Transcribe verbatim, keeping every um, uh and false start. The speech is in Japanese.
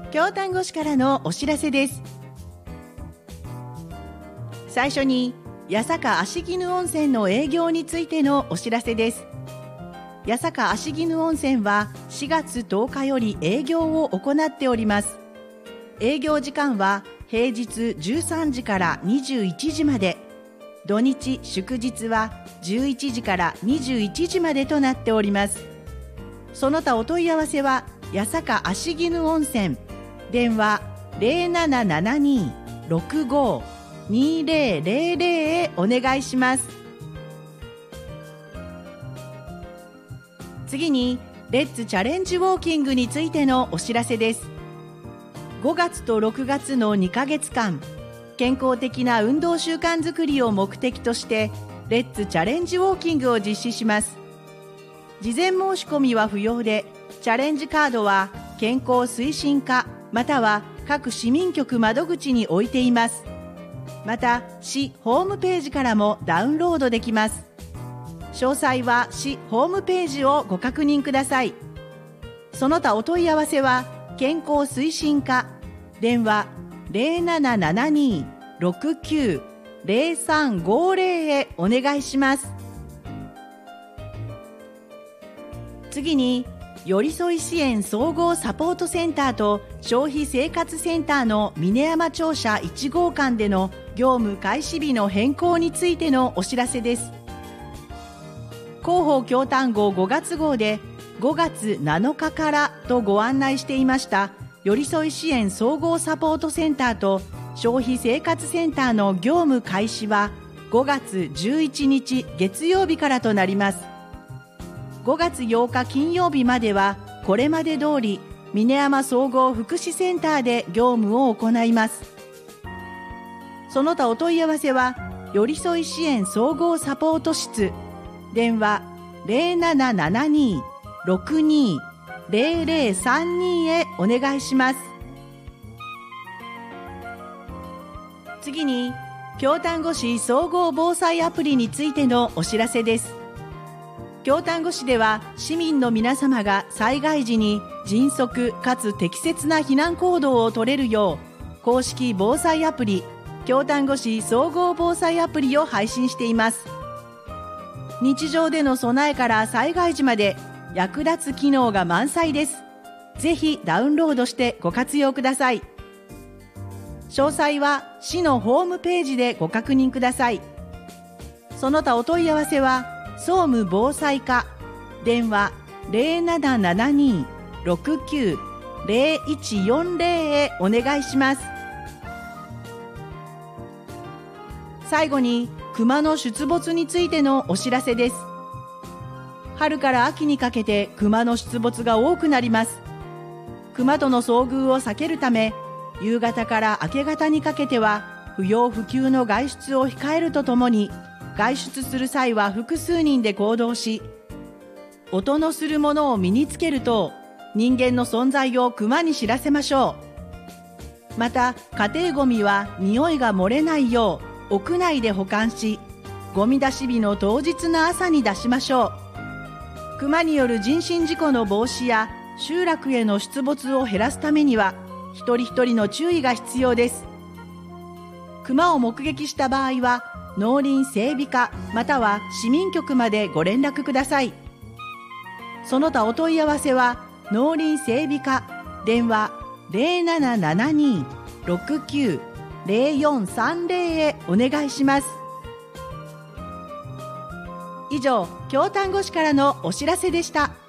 京丹後市からのお知らせです。最初に八坂芦絹温泉の営業についてのお知らせです。八坂芦絹温泉はしがつとおかより営業を行っております。営業時間は平日じゅうさんじからにじゅういちじまで、土日祝日はじゅういちじからにじゅういちじまでとなっております。その他お問い合わせは八坂芦絹温泉、電話 ゼロななななにーろくごーにーゼロゼロゼロ へお願いします。次にレッツチャレンジウォーキングについてのお知らせです。ごがつとろくがつのにかげつかん、健康的な運動習慣づくりを目的としてレッツチャレンジウォーキングを実施します。事前申し込みは不要で、チャレンジカードは健康推進課または各市民局窓口に置いています。また市ホームページからもダウンロードできます。詳細は市ホームページをご確認ください。その他お問い合わせは健康推進課、電話 ゼロななななにーろくきゅうゼロさんごゼロ へお願いします。次によりそい支援総合サポートセンターと消費生活センターの峰山庁舎いちごうかんでの業務開始日の変更についてのお知らせです。広報京丹後ごがつ号でごがつなのかからとご案内していましたよりそい支援総合サポートセンターと消費生活センターの業務開始はごがつじゅういちにち月曜日からとなります。ごがつようか金曜日まではこれまで通り峰山総合福祉センターで業務を行います。その他お問い合わせはよりそい支援総合サポート室、電話 ゼロななななにーろくにーゼロゼロさんにー へお願いします。次に京丹後市総合防災アプリについてのお知らせです。京丹後市では市民の皆様が災害時に迅速かつ適切な避難行動を取れるよう公式防災アプリ京丹後市総合防災アプリを配信しています。日常での備えから災害時まで役立つ機能が満載です。ぜひダウンロードしてご活用ください。詳細は市のホームページでご確認ください。その他お問い合わせは総務防災課、電話 ゼロななななにーろくきゅうゼロいちよんゼロ へお願いします。最後に熊の出没についてのお知らせです。春から秋にかけて熊の出没が多くなります。熊との遭遇を避けるため、夕方から明け方にかけては不要不急の外出を控えるとともに、外出する際は複数人で行動し、音のするものを身につけると人間の存在を熊に知らせましょう。また家庭ごみは匂いが漏れないよう屋内で保管し、ゴミ出し日の当日の朝に出しましょう。熊による人身事故の防止や集落への出没を減らすためには一人一人の注意が必要です。熊を目撃した場合は農林整備課または市民局までご連絡ください。その他お問い合わせは農林整備課、電話 ゼロななななにーろくきゅうゼロよんさんゼロ へお願いします。以上、京丹後市からのお知らせでした。